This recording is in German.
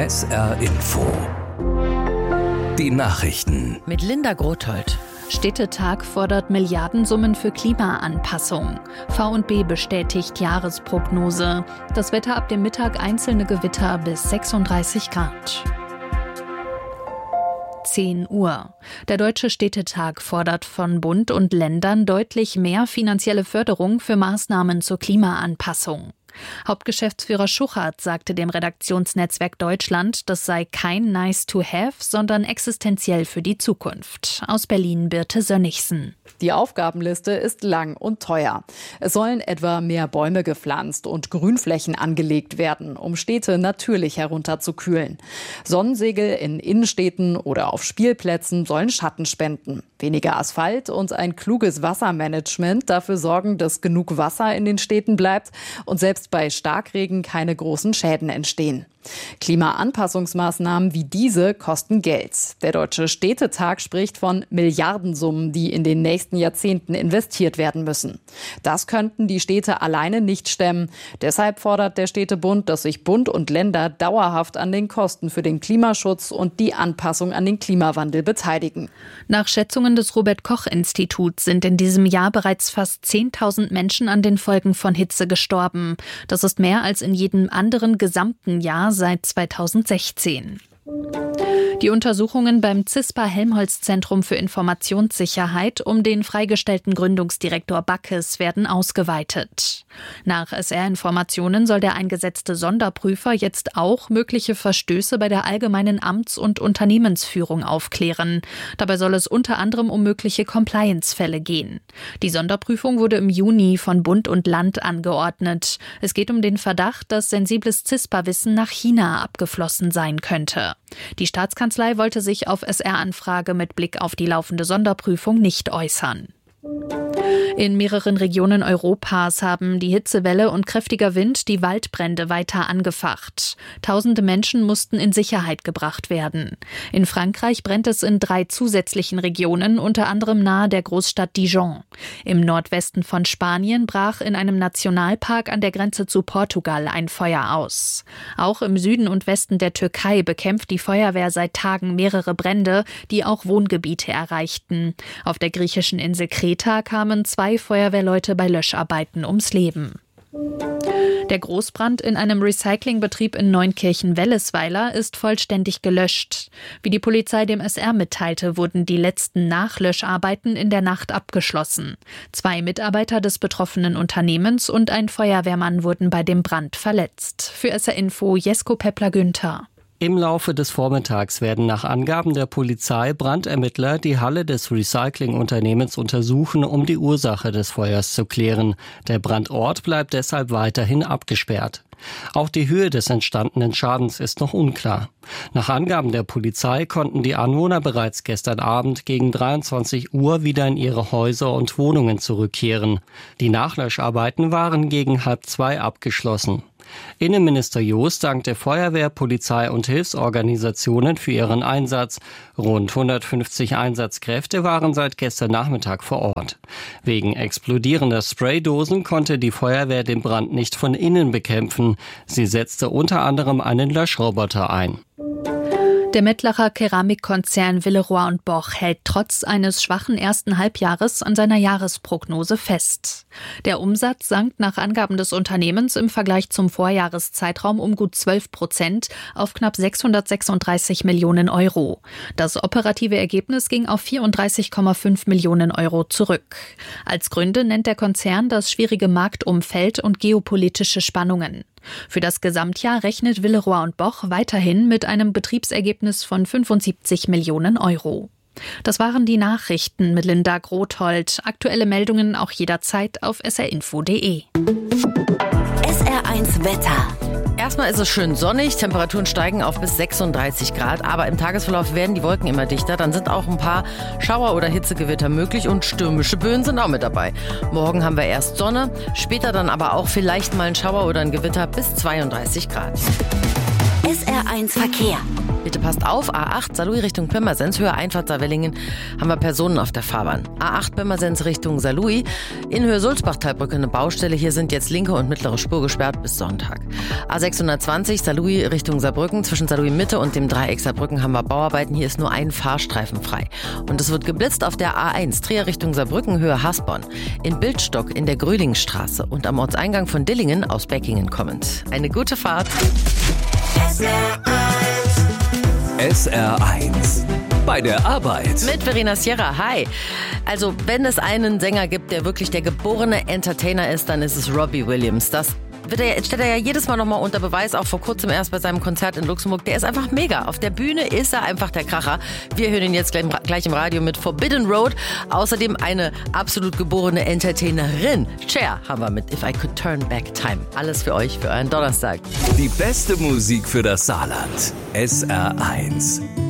SR Info. Die Nachrichten. Mit Linda Grothold. Städtetag fordert Milliardensummen für Klimaanpassung. VNB bestätigt Jahresprognose. Das Wetter ab dem Mittag einzelne Gewitter bis 36 Grad. 10 Uhr. Der Deutsche Städtetag fordert von Bund und Ländern deutlich mehr finanzielle Förderung für Maßnahmen zur Klimaanpassung. Hauptgeschäftsführer Schuchert sagte dem Redaktionsnetzwerk Deutschland, das sei kein Nice-to-have, sondern existenziell für die Zukunft. Aus Berlin Birte Sönnigsen. Die Aufgabenliste ist lang und teuer. Es sollen etwa mehr Bäume gepflanzt und Grünflächen angelegt werden, um Städte natürlich herunterzukühlen. Sonnensegel in Innenstädten oder auf Spielplätzen sollen Schatten spenden. Weniger Asphalt und ein kluges Wassermanagement dafür sorgen, dass genug Wasser in den Städten bleibt und selbst bei Starkregen keine großen Schäden entstehen. Klimaanpassungsmaßnahmen wie diese kosten Geld. Der Deutsche Städtetag spricht von Milliardensummen, die in den nächsten Jahrzehnten investiert werden müssen. Das könnten die Städte alleine nicht stemmen. Deshalb fordert der Städtebund, dass sich Bund und Länder dauerhaft an den Kosten für den Klimaschutz und die Anpassung an den Klimawandel beteiligen. Nach Schätzungen des Robert-Koch-Instituts sind in diesem Jahr bereits fast 10.000 Menschen an den Folgen von Hitze gestorben. Das ist mehr als in jedem anderen gesamten Jahr seit 2016. Die Untersuchungen beim CISPA-Helmholtz-Zentrum für Informationssicherheit um den freigestellten Gründungsdirektor Backes werden ausgeweitet. Nach SR-Informationen soll der eingesetzte Sonderprüfer jetzt auch mögliche Verstöße bei der allgemeinen Amts- und Unternehmensführung aufklären. Dabei soll es unter anderem um mögliche Compliance-Fälle gehen. Die Sonderprüfung wurde im Juni von Bund und Land angeordnet. Es geht um den Verdacht, dass sensibles CISPA-Wissen nach China abgeflossen sein könnte. Die Staatskanzlei wollte sich auf SR-Anfrage mit Blick auf die laufende Sonderprüfung nicht äußern. In mehreren Regionen Europas haben die Hitzewelle und kräftiger Wind die Waldbrände weiter angefacht. Tausende Menschen mussten in Sicherheit gebracht werden. In Frankreich brennt es in 3 zusätzlichen Regionen, unter anderem nahe der Großstadt Dijon. Im Nordwesten von Spanien brach in einem Nationalpark an der Grenze zu Portugal ein Feuer aus. Auch im Süden und Westen der Türkei bekämpft die Feuerwehr seit Tagen mehrere Brände, die auch Wohngebiete erreichten. Auf der griechischen Insel Kreta kamen 2 Feuerwehrleute bei Löscharbeiten ums Leben. Der Großbrand in einem Recyclingbetrieb in Neunkirchen-Wellesweiler ist vollständig gelöscht. Wie die Polizei dem SR mitteilte, wurden die letzten Nachlöscharbeiten in der Nacht abgeschlossen. 2 Mitarbeiter des betroffenen Unternehmens und ein Feuerwehrmann wurden bei dem Brand verletzt. Für SR Info Jesko Peppler-Günther. Im Laufe des Vormittags werden nach Angaben der Polizei Brandermittler die Halle des Recyclingunternehmens untersuchen, um die Ursache des Feuers zu klären. Der Brandort bleibt deshalb weiterhin abgesperrt. Auch die Höhe des entstandenen Schadens ist noch unklar. Nach Angaben der Polizei konnten die Anwohner bereits gestern Abend gegen 23 Uhr wieder in ihre Häuser und Wohnungen zurückkehren. Die Nachlöscharbeiten waren gegen 1:30 abgeschlossen. Innenminister Jost dankte Feuerwehr, Polizei und Hilfsorganisationen für ihren Einsatz. Rund 150 Einsatzkräfte waren seit gestern Nachmittag vor Ort. Wegen explodierender Spraydosen konnte die Feuerwehr den Brand nicht von innen bekämpfen. Sie setzte unter anderem einen Löschroboter ein. Der Mettlacher Keramikkonzern Villeroy & Boch hält trotz eines schwachen ersten Halbjahres an seiner Jahresprognose fest. Der Umsatz sank nach Angaben des Unternehmens im Vergleich zum Vorjahreszeitraum um gut 12% auf knapp 636 Millionen Euro. Das operative Ergebnis ging auf 34,5 Millionen Euro zurück. Als Gründe nennt der Konzern das schwierige Marktumfeld und geopolitische Spannungen. Für das Gesamtjahr rechnet Villeroy & Boch weiterhin mit einem Betriebsergebnis von 75 Millionen Euro. Das waren die Nachrichten mit Linda Grothold. Aktuelle Meldungen auch jederzeit auf srinfo.de. SR1 Wetter. Erstmal ist es schön sonnig, Temperaturen steigen auf bis 36 Grad, aber im Tagesverlauf werden die Wolken immer dichter. Dann sind auch ein paar Schauer- oder Hitzegewitter möglich und stürmische Böen sind auch mit dabei. Morgen haben wir erst Sonne, später dann aber auch vielleicht mal ein Schauer oder ein Gewitter bis 32 Grad. SR1 Verkehr. Bitte passt auf, A8 Saarlouis Richtung Pirmasens, Höhe Einfahrt Saarwellingen, haben wir Personen auf der Fahrbahn. A8 Pirmasens Richtung Saarlouis, in Höhe Sulzbachtalbrücke eine Baustelle, hier sind jetzt linke und mittlere Spur gesperrt bis Sonntag. A620 Saarlouis Richtung Saarbrücken, zwischen Saarlouis Mitte und dem Dreieck Saarbrücken haben wir Bauarbeiten, hier ist nur ein Fahrstreifen frei. Und es wird geblitzt auf der A1 Trier Richtung Saarbrücken, Höhe Hasborn, in Bildstock in der Grühlingstraße und am Ortseingang von Dillingen aus Beckingen kommend. Eine gute Fahrt. SR1 bei der Arbeit. Mit Verena Sierra, hi. Also, wenn es einen Sänger gibt, der wirklich der geborene Entertainer ist, dann ist es Robbie Williams. Das stellt er ja jedes Mal nochmal unter Beweis, auch vor kurzem erst bei seinem Konzert in Luxemburg. Der ist einfach mega. Auf der Bühne ist er einfach der Kracher. Wir hören ihn jetzt gleich im Radio mit Forbidden Road. Außerdem eine absolut geborene Entertainerin. Cher haben wir mit If I Could Turn Back Time. Alles für euch, für euren Donnerstag. Die beste Musik für das Saarland. SR1.